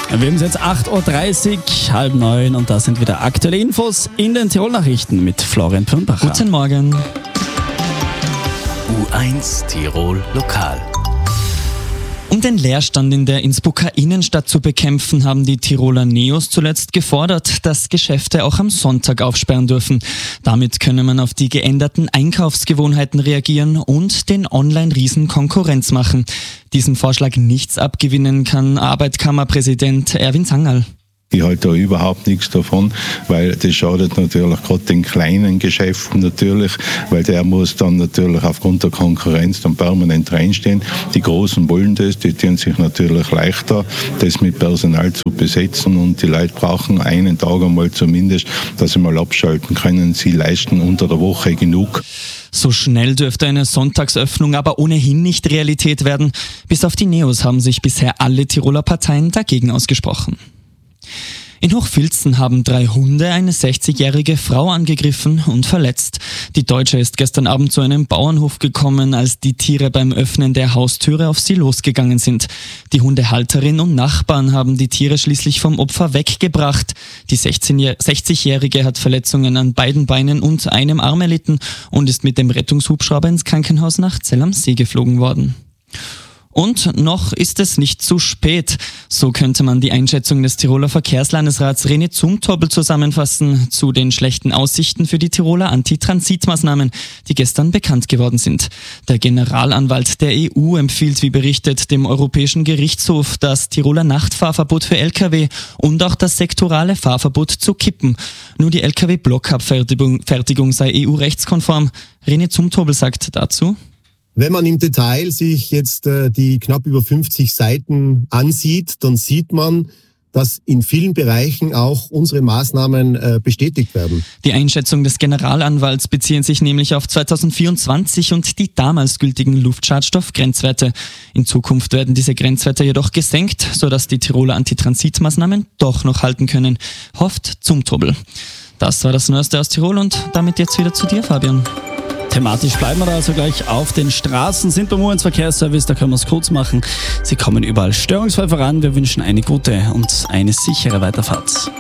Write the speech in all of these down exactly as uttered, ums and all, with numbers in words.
Wir haben es jetzt acht Uhr dreißig, halb neun und da sind wieder aktuelle Infos in den Tirol-Nachrichten mit Florian Pirnbacher. Guten Morgen. U eins Tirol Lokal. Um den Leerstand in der Innsbrucker Innenstadt zu bekämpfen, haben die Tiroler Neos zuletzt gefordert, dass Geschäfte auch am Sonntag aufsperren dürfen. Damit könne man auf die geänderten Einkaufsgewohnheiten reagieren und den Online-Riesen Konkurrenz machen. Diesem Vorschlag nichts abgewinnen kann Arbeitkammerpräsident Erwin Zangerl. Ich halte da überhaupt nichts davon, weil das schadet natürlich gerade den kleinen Geschäften natürlich, weil der muss dann natürlich aufgrund der Konkurrenz dann permanent reinstehen. Die Großen wollen das, die tun sich natürlich leichter, das mit Personal zu besetzen und die Leute brauchen einen Tag einmal zumindest, dass sie mal abschalten können. Sie leisten unter der Woche genug. So schnell dürfte eine Sonntagsöffnung aber ohnehin nicht Realität werden. Bis auf die Neos haben sich bisher alle Tiroler Parteien dagegen ausgesprochen. In Hochfilzen haben drei Hunde eine sechzigjährige Frau angegriffen und verletzt. Die Deutsche ist gestern Abend zu einem Bauernhof gekommen, als die Tiere beim Öffnen der Haustüre auf sie losgegangen sind. Die Hundehalterin und Nachbarn haben die Tiere schließlich vom Opfer weggebracht. Die sechzigjährige hat Verletzungen an beiden Beinen und einem Arm erlitten und ist mit dem Rettungshubschrauber ins Krankenhaus nach Zell am See geflogen worden. Und noch ist es nicht zu spät. So könnte man die Einschätzung des Tiroler Verkehrslandesrats René Zumthobel zusammenfassen zu den schlechten Aussichten für die Tiroler Antitransitmaßnahmen, die gestern bekannt geworden sind. Der Generalanwalt der E U empfiehlt, wie berichtet, dem Europäischen Gerichtshof das Tiroler Nachtfahrverbot für L K W und auch das sektorale Fahrverbot zu kippen. Nur die L K W-Blockabfertigung sei E U-rechtskonform. René Zumthobel sagt dazu: Wenn man im Detail sich jetzt äh, die knapp über fünfzig Seiten ansieht, dann sieht man, dass in vielen Bereichen auch unsere Maßnahmen äh, bestätigt werden. Die Einschätzung des Generalanwalts beziehen sich nämlich auf zweitausendvierundzwanzig und die damals gültigen Luftschadstoffgrenzwerte. In Zukunft werden diese Grenzwerte jedoch gesenkt, sodass die Tiroler Antitransitmaßnahmen doch noch halten können, hofft Zumthobel. Das war das Neueste aus Tirol und damit jetzt wieder zu dir, Fabian. Thematisch bleiben wir da also gleich auf den Straßen, sind beim U eins Verkehrsservice, da können wir es kurz machen. Sie kommen überall störungsfrei voran. Wir wünschen eine gute und eine sichere Weiterfahrt.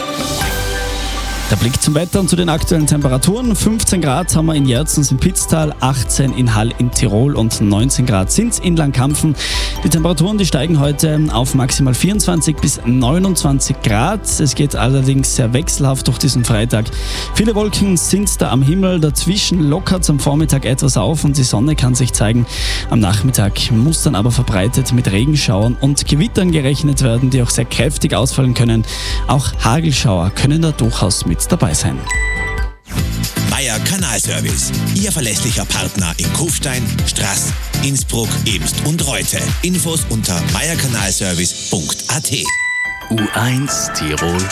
Der Blick zum Wetter und zu den aktuellen Temperaturen. fünfzehn Grad haben wir in Jerzens im Pitztal, achtzehn in Hall in Tirol und neunzehn Grad sind in Langkampfen. Die Temperaturen, die steigen heute auf maximal vierundzwanzig bis neunundzwanzig Grad. Es geht allerdings sehr wechselhaft durch diesen Freitag. Viele Wolken sind da am Himmel, dazwischen lockert es am Vormittag etwas auf und die Sonne kann sich zeigen. Am Nachmittag muss dann aber verbreitet mit Regenschauern und Gewittern gerechnet werden, die auch sehr kräftig ausfallen können. Auch Hagelschauer können da durchaus mit dabei sein. Meier Kanalservice, Ihr verlässlicher Partner in Kufstein, Straß, Innsbruck, Ebst und Reute. Infos unter meier kanalservice punkt a t. U eins Tirol